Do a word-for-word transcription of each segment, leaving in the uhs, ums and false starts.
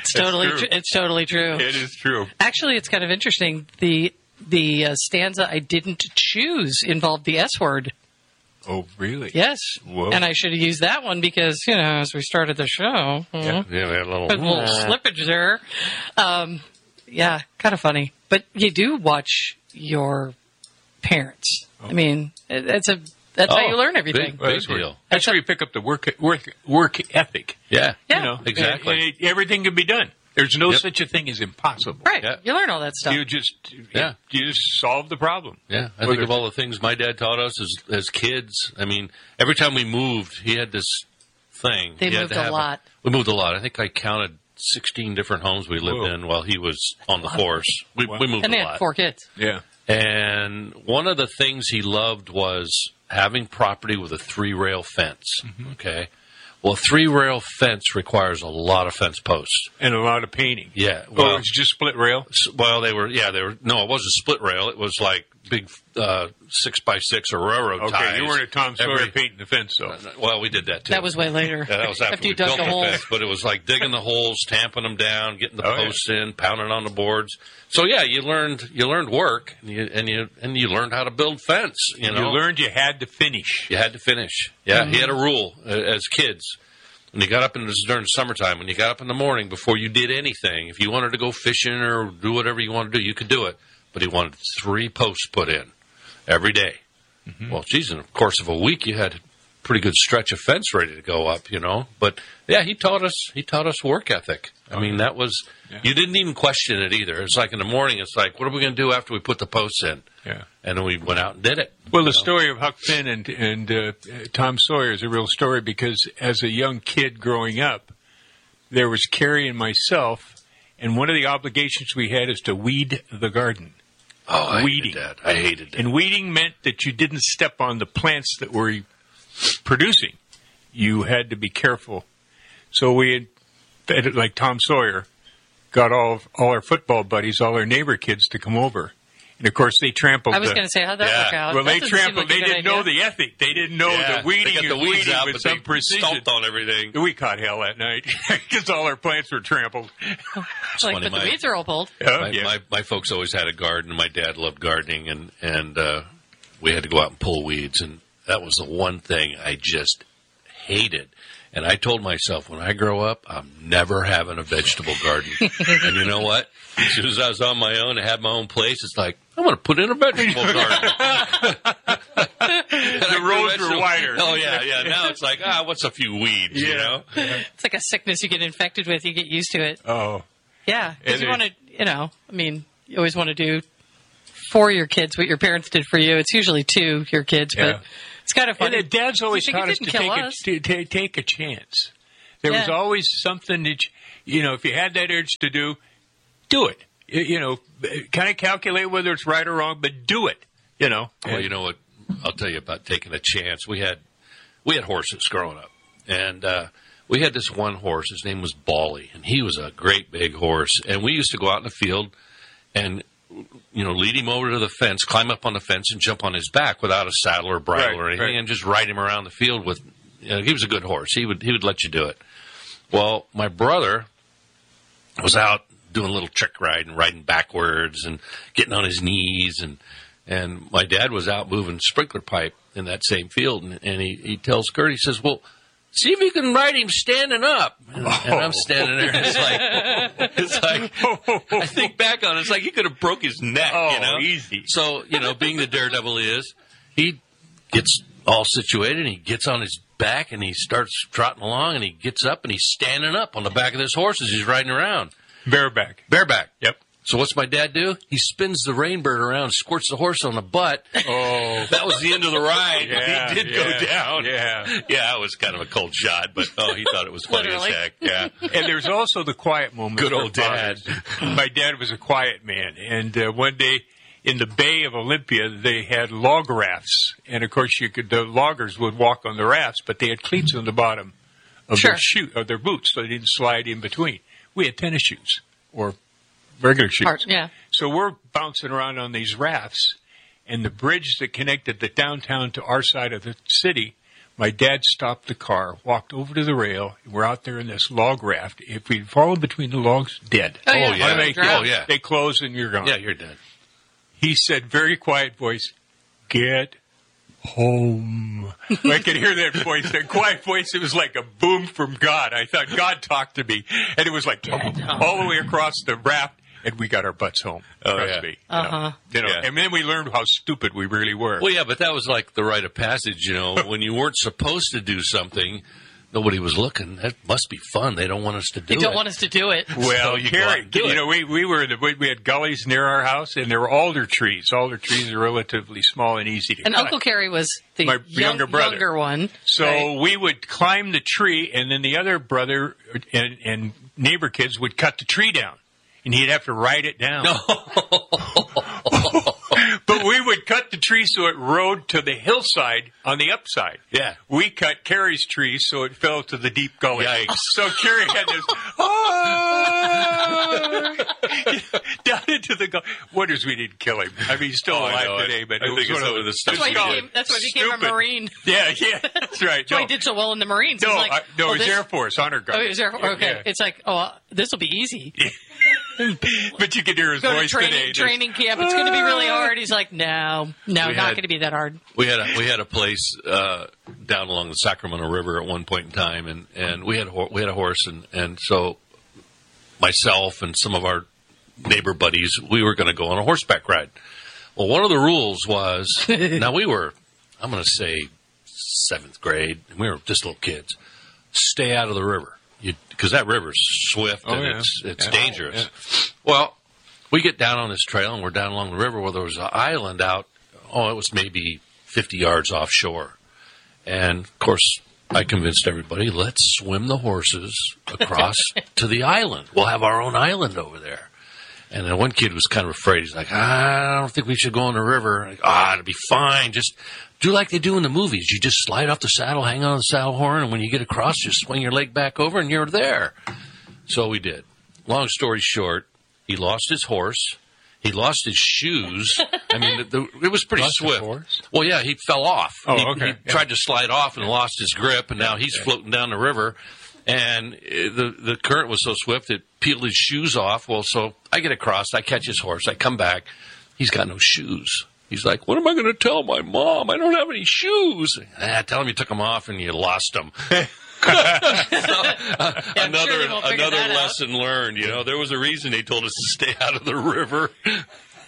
It's totally true. tr- it's totally true. It is true. Actually, it's kind of interesting. The the uh, stanza I didn't choose involved the S word. Oh, really? Yes. Whoa. And I should have used that one because, you know, as we started the show, Yeah. mhm, Yeah, we had a little, a little slippage there. Um, yeah, kind of funny. But you do watch your parents. I mean, it, it's a that's how Oh, you learn everything. big- Well, that's where- deal. That's where you pick up the work work work ethic. Yeah. Yeah. You know, Exactly. And- and it- everything can be done. There's no Yep. such a thing as impossible. Right. Yeah. You learn all that stuff. You just Yeah. you just solve the problem. Yeah, I Whether think of all the things my dad taught us as as kids. I mean, every time we moved, he had this thing. They He had moved to a have lot. we moved a lot. I think I counted sixteen different homes we lived Whoa. in while he was on the force. We, Wow. we moved and a they lot. had four kids. Yeah. And one of the things he loved was having property with a three rail fence. Mm-hmm. Okay. Well, a three rail fence requires a lot of fence posts. And a lot of painting. Yeah. Oh, Well, it's just split rail. S- Well, they were, yeah, they were, no, it wasn't split rail. It was like big uh, six by six or railroad Okay, ties. you weren't at Tom Sawyer Every- painting the fence, though. Well, we did that too. That was way later. Yeah, that was after, you we dug built the the holes. fence, but it was like digging the holes, tamping them down, getting the Oh, yeah. posts in, pounding on the boards. So yeah, you learned you learned work, and you and you and you learned how to build fence. You know, You learned you had to finish. you had to finish. Yeah, he had a rule uh, as kids. When you got up in this during the summertime, when you got up in the morning before you did anything, if you wanted to go fishing or do whatever you wanted to do, you could do it. But he wanted three posts put in every day. Mm-hmm. Well, geez, in the course of a week, you had a pretty good stretch of fence ready to go up, you know. But yeah, he taught us. He taught us work ethic. I mean, that was Yeah. you didn't even question it either. It's like in the morning, it's like, what are we going to do after we put the posts in? Yeah. And then we went out and did it. Well, the you know? story of Huck Finn and and uh, Tom Sawyer is a real story because as a young kid growing up, there was Carrie and myself, and one of the obligations we had is to weed the garden. Oh, I weeding. hated that. I hated it. And weeding meant that you didn't step on the plants that were producing. You had to be careful. So we had, like Tom Sawyer, got all of, all our football buddies, all our neighbor kids to come over. And of course, they trampled. I was the, going to say, how'd that Yeah. work out? Well, That they doesn't seem trampled. like a they good didn't know idea. the ethic. They didn't know Yeah, the weeding they got the and weeds weeding out, with but some they precision. stomped on everything. We caught hell that night because all our plants were trampled. It's like, funny, but the my- weeds are all pulled. Oh, My, yeah. my my folks always had a garden. My dad loved gardening, and and uh, we had to go out and pull weeds, and that was the one thing I just hated. And I told myself, when I grow up, I'm never having a vegetable garden. And you know what? As soon as I was on my own and had my own place, it's like, I'm going to put in a vegetable garden. The rows were wider. Oh, yeah, yeah. Now it's like, ah, what's a few weeds, you Yeah. know? It's like a sickness you get infected with. You get used to it. Oh, Yeah, because And you it- want to, you know, I mean, you always want to do for your kids what your parents did for you. It's usually to your kids, Yeah. but it's kind of and funny. the dads always You think taught it us to didn't take kill a, us? to, to take a chance. There was Yeah. always something that you, you know, if you had that urge to do, do it. You, you know, kind of calculate whether it's right or wrong, but do it. You know. Well, you know what? I'll tell you about taking a chance. We had we had horses growing up, and uh, we had this one horse. His name was Bally, and he was a great big horse. And we used to go out in the field and you know lead him over to the fence, climb up on the fence, and jump on his back without a saddle or bridle Right, or anything, right. and just ride him around the field with. You know, he was a good horse. He would he would let you do it. Well, my brother was out doing a little trick riding, riding backwards and getting on his knees. And, and my dad was out moving sprinkler pipe in that same field. And, and he, he tells Kurt, he says, well, see if you can ride him standing up. And, and I'm standing there. And it's like, it's like, I think back on it, it's like he could have broke his neck, Oh, you know? easy. So, you know, being the daredevil he is, he gets all situated and he gets on his back and he starts trotting along and he gets up and he's standing up on the back of this horse as he's riding around. Bareback. Bareback. Yep. So what's my dad do? He spins the rainbird around, squirts the horse on the butt. Oh. That was the end of the ride. Yeah, he did yeah, go down. yeah. Yeah, it was kind of a cold shot, but oh, he thought it was funny as Literally. heck. Yeah. And there's also the quiet moments. Good for old dad. fathers. My dad was a quiet man, and uh, one day in the Bay of Olympia, they had log rafts, and of course, you could the loggers would walk on the rafts, but they had cleats on the bottom of Sure. their shoe of their boots, so they didn't slide in between. We had tennis shoes or regular shoes. Part- yeah. So we're bouncing around on these rafts, and the bridge that connected the downtown to our side of the city My dad stopped the car, walked over to the rail. And we're out there in this log raft. If we'd fallen between the logs, dead. Oh, yeah. Oh, yeah. They, Oh, yeah. They close and you're gone. Yeah, you're dead. He said, very quiet voice, "Get home." I could hear that voice, that quiet voice. It was like a boom from God. I thought God talked to me. And it was like all the way across the raft. And we got our butts home. Oh, trust yeah. me. You Uh-huh. know, you know, Yeah. And then we learned how stupid we really were. Well, yeah, but that was like the rite of passage, you know. When you weren't supposed to do something, nobody was looking. That must be fun. They don't want us to do They it. don't want us to do it. Well, So you go out Carrie, and do you it. know, we, we were in the, we we had gullies near our house, and there were alder trees. Alder trees are relatively small and easy to And cut. Uncle Kerry was the My young- younger brother. younger one. So right? we would climb the tree, and then the other brother and, and neighbor kids would cut the tree down, and he'd have to ride it down. But we would cut the tree so it rode to the hillside on the upside. Yeah. We cut Carrie's tree so it fell to the deep gully. Yikes. So Carrie had this "Ah," down into the gully. Wonders we didn't kill him. I mean, he's still Oh, I alive know. today, but I it think was it's one some of of the stuff That's why he we did. became, that's why he became a Stupid. Marine. Yeah, yeah, that's right. That's why No, he did so well in the Marines. no, It's like, I, no oh, it was this- Air Force, honor guard. Oh, it was Air Force. Okay. Yeah. It's like, oh, this will be easy. But you can hear his Go to voice training, today. Just, training camp. It's going to be really hard. He's like, no, no, We not had- going to be that hard. We had a we had a place uh, down along the Sacramento River at one point in time, and, and we had a, hor- we had a horse, and, and so myself and some of our neighbor buddies, we were going to go on a horseback ride. Well, one of the rules was now we were, I'm going to say seventh grade, and we were just little kids. Stay out of the river, because that river's swift Oh, and yeah. it's it's Yeah. dangerous. Well, we get down on this trail, and we're down along the river where there was an island out. Oh, it was maybe fifty yards offshore. And, of course, I convinced everybody, let's swim the horses across to the island. We'll have our own island over there. And then one kid was kind of afraid. He's like, I don't think we should go on the river. Like, ah, it'll be fine. Just do like they do in the movies. You just slide off the saddle, hang on the saddle horn, and when you get across, just swing your leg back over, and you're there. So we did. Long story short, he lost his horse. He lost his shoes. I mean, the, the, it was pretty Lost his swift. horse? Well, yeah, he fell off. Oh, he, okay. he Yeah. tried to slide off and lost his grip, and now he's floating down the river. And uh, the the current was so swift it peeled his shoes off. Well, so I get across, I catch his horse, I come back. He's got no shoes. He's like, what am I going to tell my mom? I don't have any shoes. Ah, tell him you took them off and you lost them. Yeah, I'm another sure they won't figure another that out. lesson learned. You know, there was a reason they told us to stay out of the river.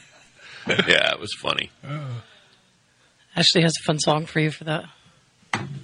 Yeah, it was funny. Ashley has a fun song for you for that.